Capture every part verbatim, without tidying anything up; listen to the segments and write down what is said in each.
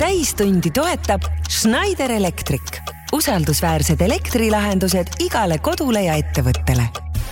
täistundi toetab Schneider Electric. Usaldusväärsed elektrilahendused igale kodule ja ettevõttele.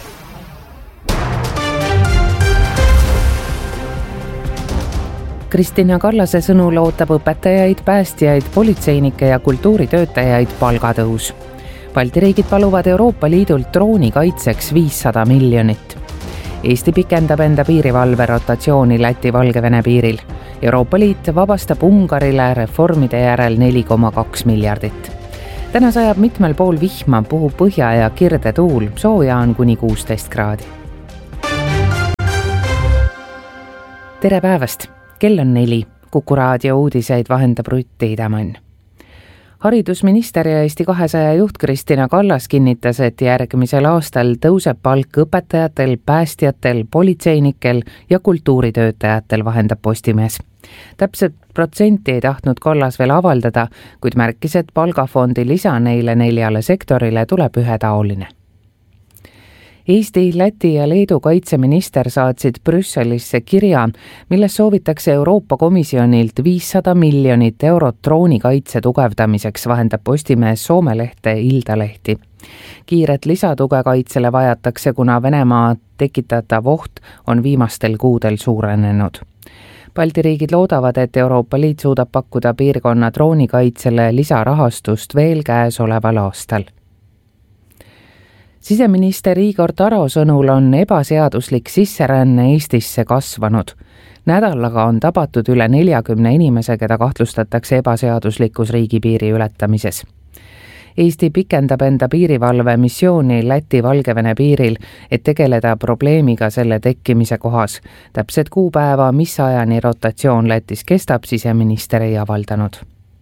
Kristina Kallase sõnul ootab õpetajaid, päästjaid, politseinikke ja kultuuritöötajaid palgatõus. Balti riigid paluvad Euroopa Liidult drooni kaitseks viissada miljonit. Eesti pikendab enda piirivalve rotatsiooni Läti-Valgevene piiril. Euroopa Liit vabastab Ungarile reformide järel neli koma kaks miljardit. Täna sajab mitmel pool vihma, puhub põhja ja kirde tuul, sooja on kuni kuusteist kraadi. Tere päevast! Kell on neli. Kuku raadio uudiseid vahendab Rutt Tiidemann. Haridusminister ja Eesti kahesaja juht Kristina Kallas kinnitas, et järgmisel aastal tõuseb palk õpetajatel, päästjatel, politseinikel ja kultuuritöötajatel, vahendab Postimees. Täpselt protsenti ei tahtnud Kallas veel avaldada, kuid märkis, et palgafondi lisa neile neljale sektorile tuleb ühetaoline. Eesti, Läti ja Leedu kaitseminister saatsid Brüsselisse kirja, milles soovitakse Euroopa Komisjonilt viissada miljonit eurot droonikaitse tugevdamiseks, vahendab Postimees Soome lehte Iltalehti. Kiiret lisatuge kaitsele vajatakse, kuna Venemaa tekitatav oht on viimastel kuudel suurenenud. Balti riigid loodavad, et Euroopa Liit suudab pakkuda piirkonna droonikaitsele lisarahastust veel käesoleval aastal. Siseminister Igor Taro sõnul on ebaseaduslik sisseränne Eestisse kasvanud. Nädalaga on tabatud üle neljakümne inimese, keda kahtlustatakse ebaseaduslikus riigipiiri ületamises. Eesti pikendab enda piirivalve missiooni Läti-Valgevene piiril, et tegeleda probleemiga selle tekkimise kohas. Täpset kuupäeva, mis ajani rotatsioon Lätis kestab, siseminister ei avaldanud.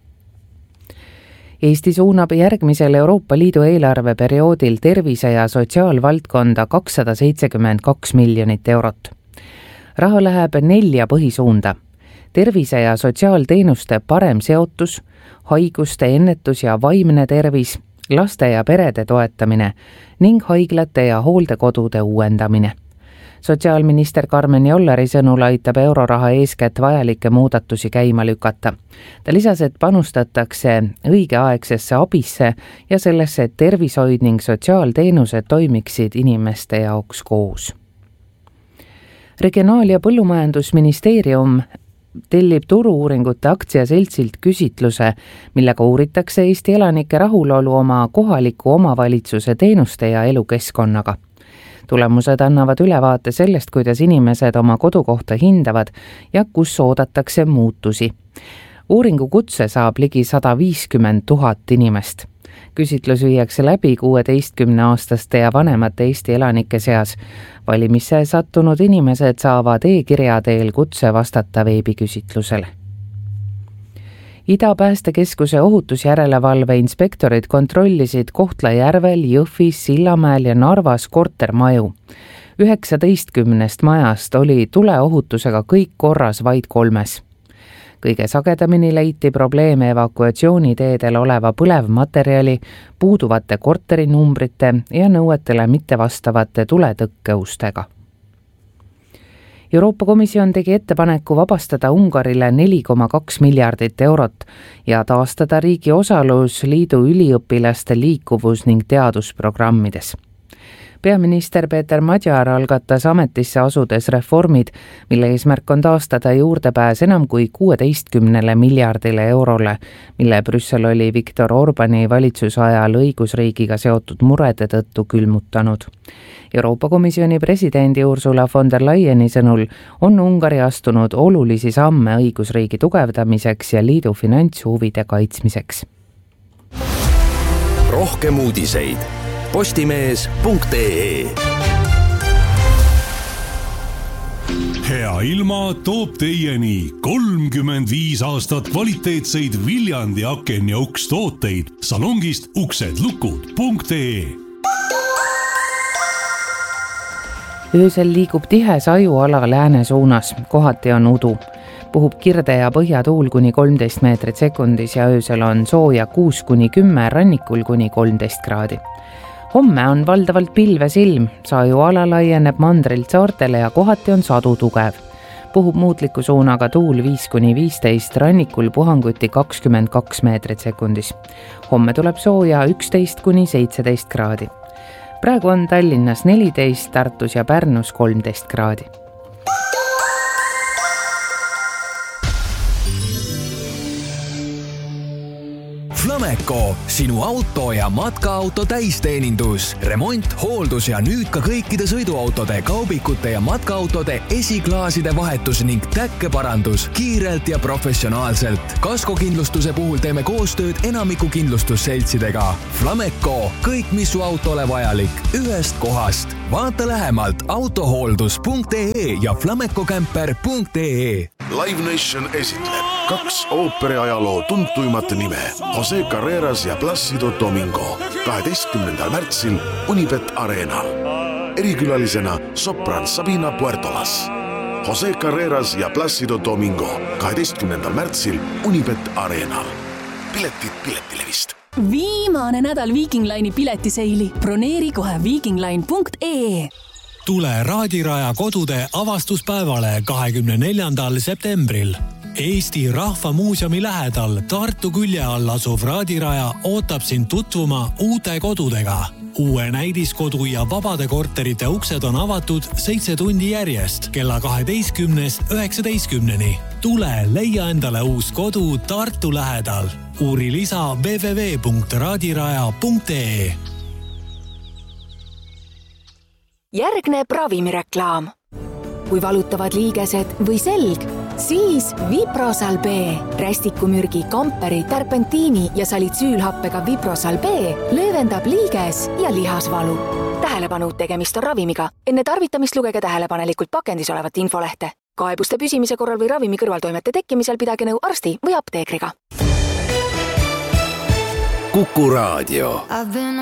Eesti suunab järgmisel Euroopa Liidu eelarveperioodil tervise- ja sotsiaalvaldkonda kakssada seitsekümmend kaks miljonit eurot. Raha läheb nelja põhisuunda. Tervise- ja sotsiaalteenuste parem seotus, haiguste ennetus ja vaimne tervis, laste ja perede toetamine ning haiglate ja hooldekodude uuendamine. Sotsiaalminister Karmen Jolleri sõnul aitab euroraha eeskätt vajalikke muudatusi käima lükata. Ta lisas, et panustatakse õigeaegsesse abisse ja sellesse, et tervishoid ning sotsiaalteenused toimiksid inimeste jaoks koos. Regionaal- ja Põllumajandusministeerium tellib turu-uuringute aktsiaseltsilt küsitluse, millega uuritakse Eesti elanike rahulolu oma kohaliku omavalitsuse teenuste ja elukeskkonnaga. Tulemused annavad ülevaate sellest, kuidas inimesed oma kodukohta hindavad ja kus oodatakse muutusi. Uuringu kutse saab ligi sada viiskümmend tuhat inimest. Küsitlus viiakse läbi kuueteistkümneaastaste ja vanemate Eesti elanike seas. Valimisse sattunud inimesed saavad e-kirja teel kutse vastata veebiküsitlusele. Ida-Päästekeskuse ohutusjärelevalve inspektorid kontrollisid Kohtla-Järvel, Jõhvis, Sillamäel ja Narvas kortermaju. üheksateistkümnest majast oli tuleohutusega kõik korras vaid kolmes. Kõige sagedamini leiti probleeme evakuatsiooniteedel oleva põlevmaterjali, puuduvate korterinumbrite ja nõuetele mittevastavate tuletõkkeustega. Euroopa Komisjon tegi ettepaneku vabastada Ungarile neli koma kaks miljardit eurot ja taastada riigi osalus liidu üliõpilaste liikuvus- ning teadusprogrammides. Peaminister Peeter Madjar algatas ametisse asudes reformid, mille eesmärk on taastada juurdepääs enam kui kuueteistkümnele miljardile eurole, mille Brüssel oli Viktor Orbani valitsuse ajal õigusriigiga seotud murede tõttu külmutanud. Euroopa Komisjoni presidendi Ursula von der Leyeni sõnul on Ungari astunud olulisi samme õigusriigi tugevdamiseks ja liidu finantshuvide kaitsmiseks. Rohkem uudiseid postimees punkt ee. Hea ilma toob teieni kolmkümmend viis aastat kvaliteetseid Viljandi aken ja uks tooteid salongist uksedlukud punkt ee. Öösel liigub tihe sajuala lääne suunas, kohati on udu. Puhub kirde ja põhjatuul kuni kolmteist meetrit sekundis ja öösel on sooja kuus kuni kümme, rannikul kuni kolmteist kraadi. Homme on valdavalt pilves ilm, sajuala laieneb mandrilt saartele ja kohati on sadu tugev. puhub muutliku suunaga tuul viis kuni viisteist, rannikul puhanguti kakskümmend kaks meetrit sekundis. Homme tuleb sooja üksteist kuni seitseteist kraadi. Praegu on Tallinnas neliteist, Tartus ja Pärnus kolmteist kraadi. Flameco, sinu auto ja matkaauto täisteenindus, remont, hooldus ja nüüd ka kõikide sõiduautode, kaubikute ja matkaautode esiklaaside vahetus ning täkkeparandus kiirelt ja professionaalselt. Kaskokindlustuse puhul teeme koostööd enamiku kindlustusseltsidega. Flameco, kõik mis su autole vajalik, ühest kohast. Vaata lähemalt autohooldus punkt ee ja flamecocamper punkt ee. Live Nation esitleb kaks ooperiajaloo tuntuimat nime, Jose Carreras ja Plácido Domingo, kaheteistkümnendal märtsil Unibet Arenal. Erikülalisena sopran Sabina Puertolas. Jose Carreras ja Plácido Domingo, kaheteistkümnendal märtsil Unibet Arenal. Piletid Piletilevist. Viimane nädal Viking Line'i piletiseili. Broneeri kohe viikingline punkt ee. Tule Raadiraja kodude avastuspäevale kahekümne neljandal septembril. Eesti Rahvamuuseumi lähedal Tartu külje all asuv Raadiraja ootab sind tutvuma uute kodudega. Uue näidiskodu ja vabade korterite uksed on avatud seitse tundi järjest kella kaheteistkümnest üheksateistkümneni. Tule leia endale uus kodu Tartu lähedal. Uuri lisa w w w punkt raadiraja punkt ee. Järgneb ravimireklaam. Kui valutavad liigesed või selg, siis Viprosal B. Rästikumürgi, kamperi, terpentiini ja salitsüülhappega Viprosal B löövendab liiges ja lihasvalu. Tähelepanu, tegemist on ravimiga. Enne tarvitamist lugege tähelepanelikult pakendis olevat infolehte. Kaebuste püsimise korral või ravimi kõrvaltoimete tekkimisel pidage nõu arsti või apteekriga. Kuku Raadio.